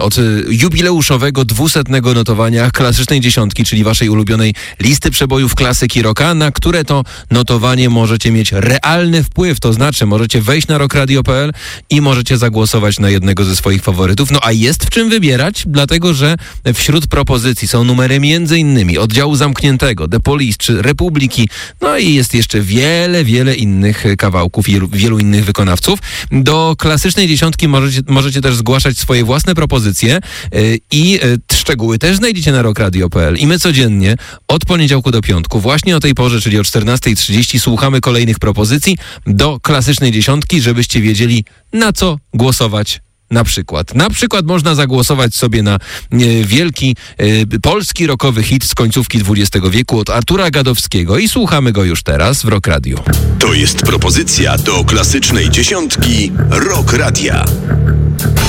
od jubileuszowego 200 notowania klasycznej dziesiątki, czyli waszej ulubionej listy przebojów klasyki rocka, na które to notowanie możecie mieć realny wpływ, to znaczy możecie wejść na rockradio.pl i możecie zagłosować na jednego ze swoich faworytów. No a jest w czym wybierać, dlatego że wśród propozycji są numery m.in. Oddziału Zamkniętego, The Police czy Republiki, no i jest jeszcze wiele innych kawałków i wielu innych wykonawców. Do klasycznej dziesiątki możecie też zgłaszać swoje własne propozycje i szczegóły też znajdziecie na rockradio.pl. I my codziennie od poniedziałku do piątku, właśnie o tej porze, czyli o 14:30 słuchamy kolejnych propozycji do klasycznej dziesiątki, żebyście wiedzieli, na co głosować. Na przykład można zagłosować sobie na wielki polski rockowy hit z końcówki XX wieku od Artura Gadowskiego i słuchamy go już teraz w Rock Radio. To jest propozycja do klasycznej dziesiątki Rock Radia.